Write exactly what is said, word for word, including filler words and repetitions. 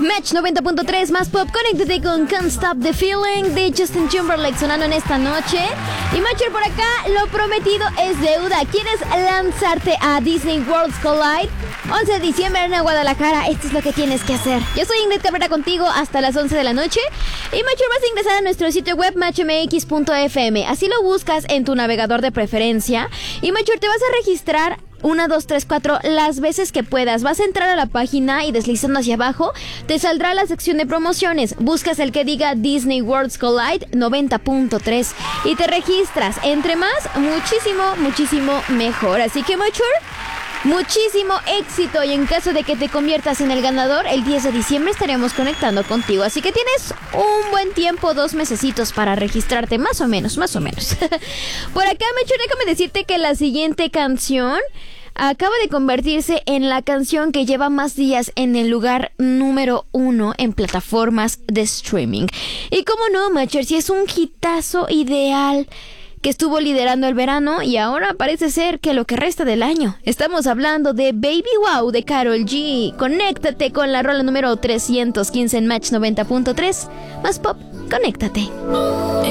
Match noventa punto tres más pop, conéctate con Can't Stop the Feeling de Justin Timberlake sonando en esta noche. Y Macher, por acá, lo prometido es deuda. ¿Quieres lanzarte a Disney Worlds Collide? once de diciembre en Guadalajara, esto es lo que tienes que hacer. Yo soy Ingrid Cabrera contigo hasta las once de la noche. Y Macher, vas a ingresar a nuestro sitio web match m x punto f m. Así lo buscas en tu navegador de preferencia. Y Macher, te vas a registrar una, dos, tres, cuatro, las veces que puedas. Vas a entrar a la página y deslizando hacia abajo te saldrá la sección de promociones. Buscas el que diga Disney Worlds Collide noventa punto tres y te registras. Entre más, muchísimo, muchísimo mejor. Así que, Mature, muchísimo éxito, y en caso de que te conviertas en el ganador, el diez de diciembre estaremos conectando contigo. Así que tienes un buen tiempo, dos mesecitos para registrarte, más o menos, más o menos. Por acá, Mature, déjame decirte que la siguiente canción acaba de convertirse en la canción que lleva más días en el lugar número uno en plataformas de streaming. Y cómo no, Macher, si es un hitazo ideal que estuvo liderando el verano y ahora parece ser que lo que resta del año. Estamos hablando de Baby Wow de Karol G. Conéctate con la rola número trescientos quince en Match noventa punto tres. Más pop, conéctate.